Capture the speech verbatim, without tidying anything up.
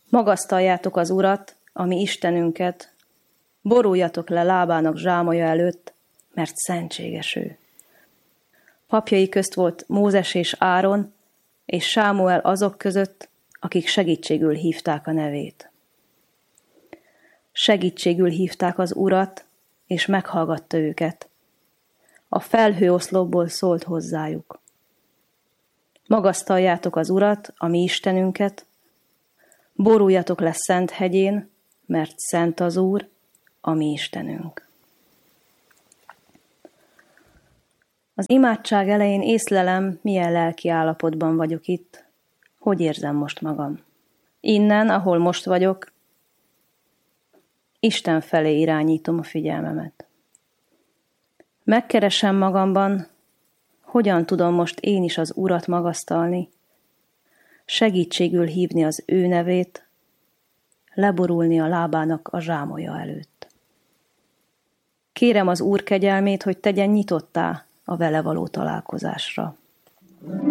Magasztaljátok az Urat, a mi Istenünket, boruljatok le lábának zsámolya előtt, mert szentséges ő. Papjai közt volt Mózes és Áron, és Sámuel azok között, akik segítségül hívták a nevét. Segítségül hívták az Urat, és meghallgatta őket. A felhőoszlopból szólt hozzájuk. Magasztaljátok az Urat, a mi Istenünket, boruljatok le szent hegyén, mert szent az Úr, a mi Istenünk. Az imádság elején észlelem, milyen lelki állapotban vagyok itt, hogy érzem most magam. Innen, ahol most vagyok, Isten felé irányítom a figyelmemet. Megkeresem magamban, hogyan tudom most én is az Urat magasztalni, segítségül hívni az ő nevét, leborulni a lábának a zsámolya előtt. Kérem az Úr kegyelmét, hogy tegyen nyitottá a vele való találkozásra.